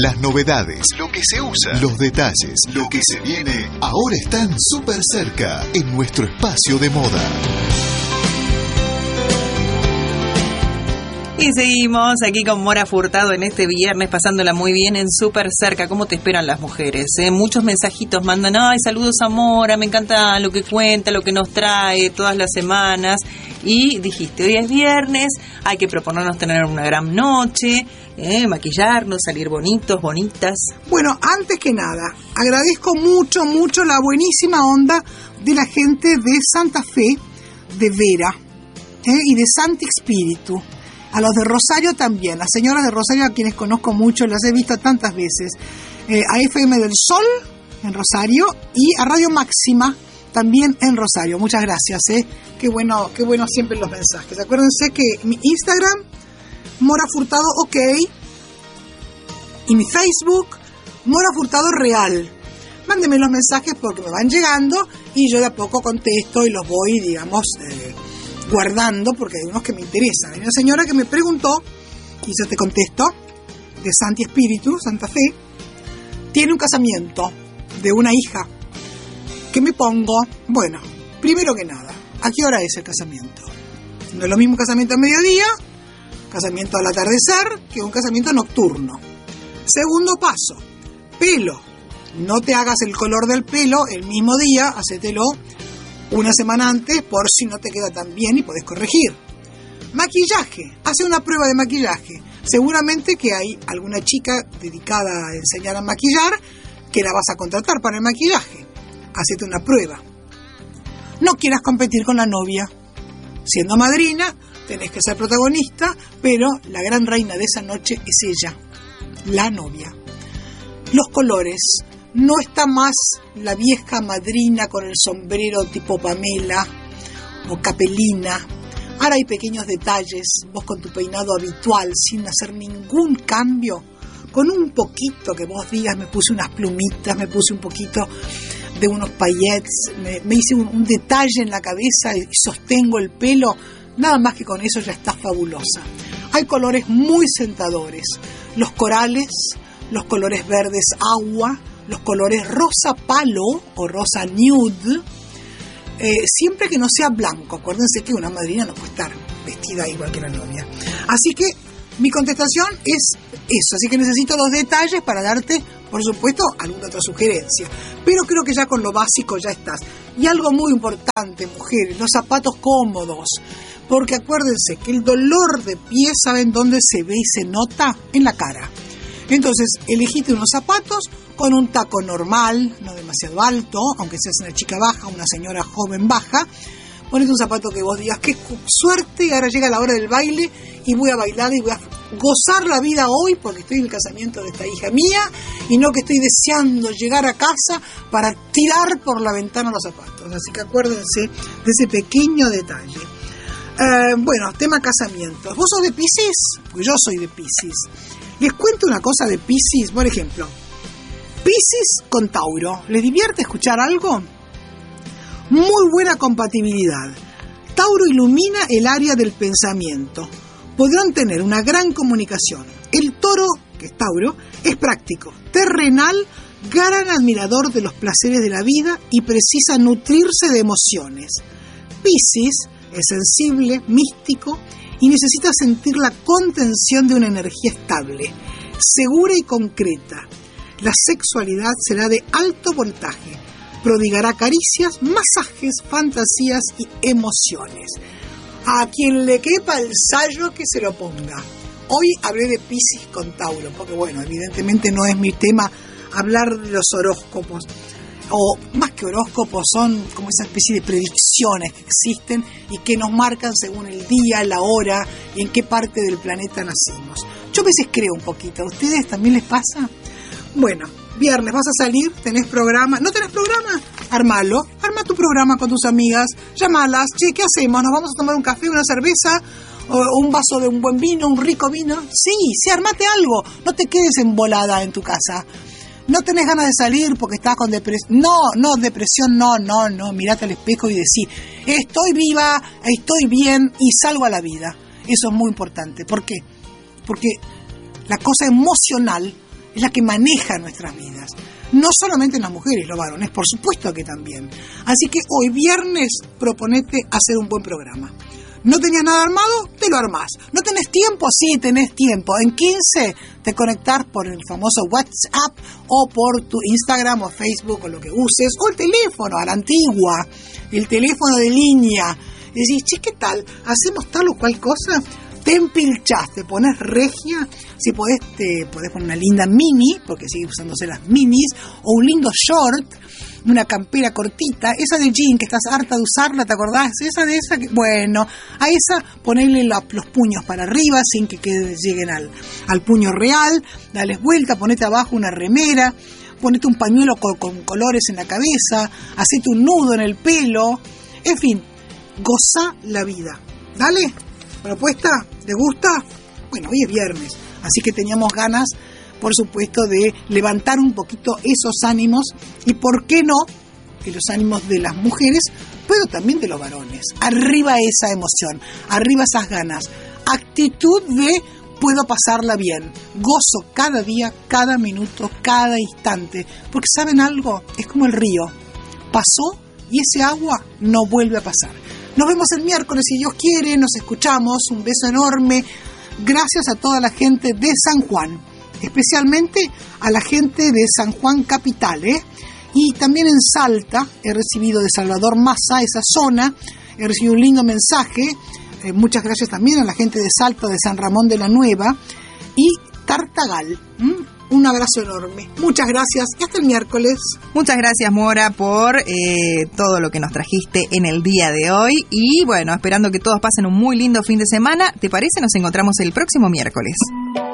Las novedades, lo que se usa, los detalles, lo que se viene, ahora están súper cerca en nuestro espacio de moda. Y seguimos aquí con Mora Furtado en este viernes, pasándola muy bien en Súper Cerca. ¿Cómo te esperan las mujeres? Muchos mensajitos mandan, ay, saludos a Mora, me encanta lo que cuenta, lo que nos trae todas las semanas. Y dijiste, hoy es viernes, hay que proponernos tener una gran noche, maquillarnos, salir bonitos, bonitas. Bueno, antes que nada, agradezco mucho la buenísima onda de la gente de Santa Fe, de Vera, y de Santi Espíritu. A los de Rosario también, las señoras de Rosario, a quienes conozco mucho, las he visto tantas veces, a FM del Sol en Rosario y a Radio Máxima también en Rosario. Muchas gracias, qué bueno siempre los mensajes. Acuérdense que mi Instagram, Mora Furtado OK, y mi Facebook, Mora Furtado Real. Mándenme los mensajes porque me van llegando y yo de a poco contesto y los voy, digamos, guardando, porque hay unos que me interesan. Hay una señora que me preguntó, y yo te contesto, de Santi Espíritu, Santa Fe, tiene un casamiento de una hija. ¿Qué me pongo? Bueno, primero que nada, ¿a qué hora es el casamiento? No es lo mismo casamiento a mediodía, casamiento al atardecer, que un casamiento nocturno. Segundo paso, pelo. No te hagas el color del pelo el mismo día, hacételo una semana antes por si no te queda tan bien y podés corregir. Maquillaje, hace una prueba de maquillaje. Seguramente que hay alguna chica dedicada a enseñar a maquillar que la vas a contratar para el maquillaje. Hacete una prueba. No quieras competir con la novia. Siendo madrina, tenés que ser protagonista, pero la gran reina de esa noche es ella, la novia. Los colores. No está más la vieja madrina con el sombrero tipo Pamela o Capelina. Ahora hay pequeños detalles, vos con tu peinado habitual, sin hacer ningún cambio, con un poquito que vos digas, me puse unas plumitas, me puse un poquito de unos paillettes, me hice un detalle en la cabeza y sostengo el pelo, nada más que con eso ya está fabulosa. Hay colores muy sentadores, los corales, los colores verdes agua, los colores rosa palo o rosa nude, siempre que no sea blanco. Acuérdense que una madrina no puede estar vestida igual que la novia. Así que mi contestación es eso. Así que necesito los detalles para darte, por supuesto, alguna otra sugerencia. Pero creo que ya con lo básico ya estás. Y algo muy importante, mujeres, los zapatos cómodos. Porque acuérdense que el dolor de pie, ¿saben dónde se ve y se nota? En la cara. Entonces, elegite unos zapatos con un taco normal, no demasiado alto, aunque seas una chica baja, una señora joven baja. Ponete un zapato que vos digas, qué suerte, ahora llega la hora del baile y voy a bailar y voy a gozar la vida hoy porque estoy en el casamiento de esta hija mía y no que estoy deseando llegar a casa para tirar por la ventana los zapatos. Así que acuérdense de ese pequeño detalle. Bueno, tema casamientos. ¿Vos sos de Piscis? Porque yo soy de Piscis. Les cuento una cosa de Piscis, por ejemplo. Piscis con Tauro. ¿Les divierte escuchar algo? Muy buena compatibilidad. Tauro ilumina el área del pensamiento. Podrán tener una gran comunicación. El Toro, que es Tauro, es práctico, terrenal, gran admirador de los placeres de la vida y precisa nutrirse de emociones. Piscis es sensible, místico y necesita sentir la contención de una energía estable, segura y concreta. La sexualidad será de alto voltaje, prodigará caricias, masajes, fantasías y emociones. A quien le quepa el sayo que se lo ponga. Hoy hablé de Piscis con Tauro, porque bueno, evidentemente no es mi tema hablar de los horóscopos. O más que horóscopos, son como esa especie de predicciones que existen y que nos marcan según el día, la hora y en qué parte del planeta nacimos. Yo a veces creo un poquito. ¿A ustedes también les pasa? Bueno, viernes vas a salir, tenés programa. ¿No tenés programa? Armalo. Arma tu programa con tus amigas. Llamalas. Che, ¿qué hacemos? ¿Nos vamos a tomar un café, una cerveza? ¿O un vaso de un buen vino, un rico vino? Sí, armate algo. No te quedes embolada en tu casa. No tenés ganas de salir porque estás con depresión. No, depresión, no. Mirate al espejo y decís, estoy viva, estoy bien y salgo a la vida. Eso es muy importante. ¿Por qué? Porque la cosa emocional es la que maneja nuestras vidas. No solamente las mujeres, los varones, por supuesto que también. Así que hoy viernes proponete hacer un buen programa. ¿No tenías nada armado? Te lo armás. ¿No tenés tiempo? Sí, tenés tiempo. En 15 te conectás por el famoso WhatsApp o por tu Instagram o Facebook o lo que uses, o el teléfono a la antigua, el teléfono de línea. Y decís, che, ¿qué tal? ¿Hacemos tal o cual cosa? Te empilchás, te pones regia, si podés, te podés poner una linda mini, porque sigue usándose las minis, o un lindo short, una campera cortita, esa de jean que estás harta de usarla, ¿te acordás? Esa que, bueno, a esa ponerle los puños para arriba sin que lleguen al puño real, dales vuelta, ponete abajo una remera, ponete un pañuelo con colores en la cabeza, hacete un nudo en el pelo, en fin, goza la vida. Dale, propuesta, ¿te gusta? Bueno, hoy es viernes, así que teníamos ganas, por supuesto, de levantar un poquito esos ánimos y, ¿por qué no?, que los ánimos de las mujeres, pero también de los varones. Arriba esa emoción, arriba esas ganas, actitud de puedo pasarla bien, gozo cada día, cada minuto, cada instante, porque ¿saben algo? Es como el río, pasó y ese agua no vuelve a pasar. Nos vemos el miércoles si Dios quiere, nos escuchamos, un beso enorme, gracias a toda la gente de San Juan, especialmente a la gente de San Juan Capital, y también en Salta, he recibido de Salvador Massa, esa zona, he recibido un lindo mensaje, muchas gracias también a la gente de Salta, de San Ramón de la Nueva, y Tartagal, un abrazo enorme, muchas gracias, y hasta el miércoles. Muchas gracias, Mora, por todo lo que nos trajiste en el día de hoy, y bueno, esperando que todos pasen un muy lindo fin de semana. ¿Te parece? Nos encontramos el próximo miércoles.